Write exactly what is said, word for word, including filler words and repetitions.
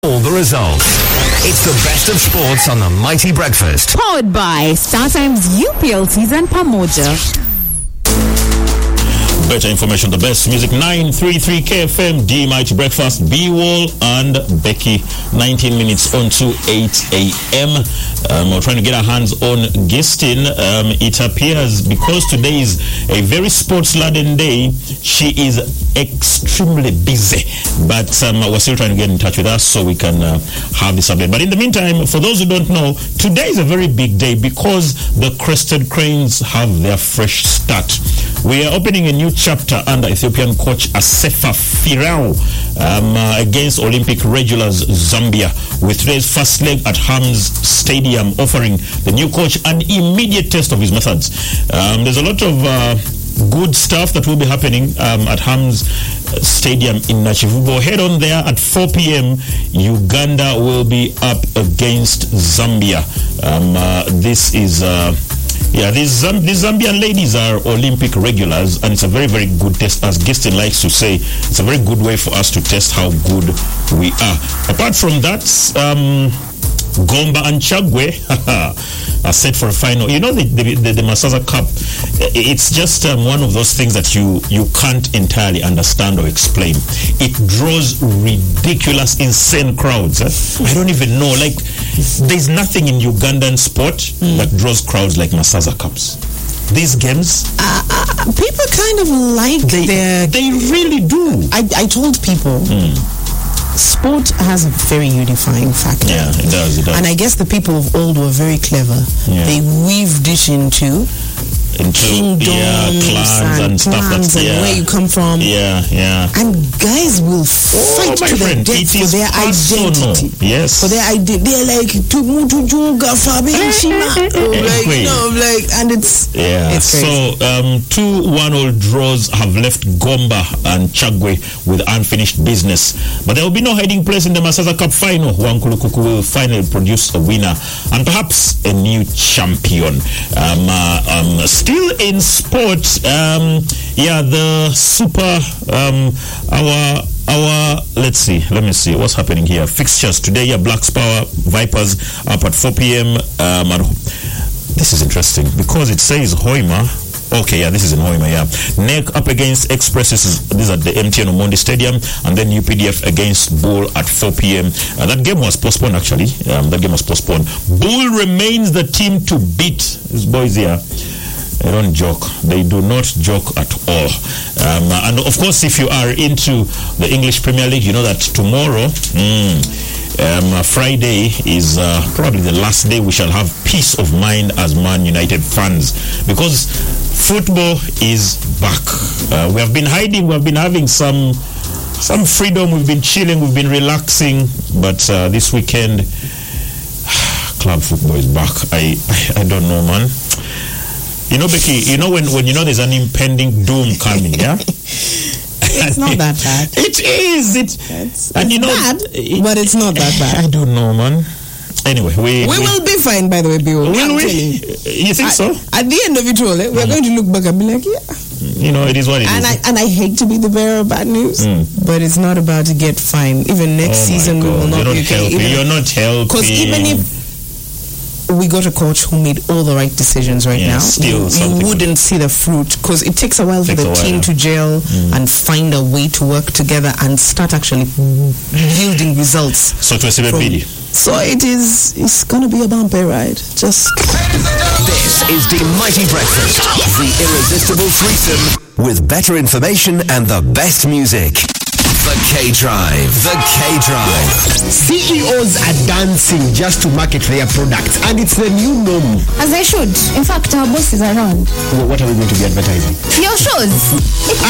All the results. It's the best of sports on the Mighty Breakfast. Powered by StarTimes U P L season Pamoja. Better information, the best music. Nine three three K F M, D Mighty Breakfast, B-Wall and Becky. nineteen minutes on to eight a.m. Um, we're trying to get our hands on Gistin. Um, it appears because today is a very sports-laden day, she is extremely busy. But um, we're still trying to get in touch with us so we can uh, have this update. But in the meantime, for those who don't know, today is a very big day because the Crested Cranes have their fresh start. We are opening a new chapter under Ethiopian coach Asefa Firao um, uh, against Olympic regulars Zambia, with today's first leg at Hams Stadium offering the new coach an immediate test of his methods. Um, there's a lot of uh, good stuff that will be happening um, at Hams Stadium in Nachivubo. Head on there at four p.m. Uganda will be up against Zambia. Um, uh, this is... Uh, Yeah, these, Zamb- these Zambian ladies are Olympic regulars, and it's a very, very good test. As Gistin likes to say, it's a very good way for us to test how good we are. Apart from that, um, Gomba and Chagwe are set for a final. You know, the, the, the, the Masaza Cup, it's just um, one of those things that you, you can't entirely understand or explain. It draws ridiculous, insane crowds. Eh? I don't even know. Like, there's nothing in Ugandan sport mm. that draws crowds like Masaza Cups. These games, uh, uh, people kind of like they, their... They really do. I, I told people... Mm. Sport has a very unifying factor. Yeah, it does, it does. And I guess the people of old were very clever. Yeah. They weaved it into, into kingdoms yeah, clans and, and stuff that's, and yeah. where you come from. Yeah, yeah. And guys will fight oh, to the death for their identity. Yes. For their identity. They're like, Tumutujuga Fabi Shima. Like, you know, like, and it's, yeah. it's crazy. So, um, two one-all draws have left Gomba and Chagwe with unfinished business. But there will be no hiding place in the Masaza Cup final. Wankulukuku will finally produce a winner and perhaps a new champion. Um, uh, um, still in sport, um, yeah, the super, um, our, our, let's see, let me see, what's happening here. Fixtures today, yeah, Blacks Power Vipers up at four p.m. Um, this is interesting because it says Hoima. Okay, yeah, this is in Hoima, yeah. N E C up against Express. This is, this is at the M T N Omondi Stadium. And then U P D F against Bull at four p.m. Uh, that game was postponed, actually. Um, that game was postponed. Bull remains the team to beat. These boys here, they don't joke. They do not joke at all. Um, and, of course, if you are into the English Premier League, you know that tomorrow... Mm, Um, uh, Friday is uh, probably the last day we shall have peace of mind as Man United fans, because football is back. Uh, we have been hiding, we have been having some some freedom, we've been chilling, we've been relaxing, but uh, this weekend, club football is back. I, I, I don't know, man. You know, Becky, you know when, when you know there's an impending doom coming, yeah? It's not that bad. It is. It, it's and it's you know, bad, it, but it's not that bad. I don't know, man. Anyway, we... We, we will be fine, by the way, Bill. Will we? You. you think at, so? At the end of it all, eh, we're mm. going to look back and be like, yeah. You know, it is what it and is. I, and I hate to be the bearer of bad news, mm. but it's not about to get fine. Even next oh season, we will not You're be not okay. You're not helping. Because even if we got a coach who made all the right decisions right yeah, now, still you, you wouldn't see the fruit, because it takes a while for the while, team yeah. to gel mm. and find a way to work together and start actually yielding results. So to a So it is, it's going to be a bumpy ride. Just... This is the Mighty Breakfast, the irresistible threesome with better information and the best music. The K-Drive. The K-Drive. C E Os are dancing just to market their products, and it's the new norm. As they should. In fact, our boss is around. Well, what are we going to be advertising? Your shows.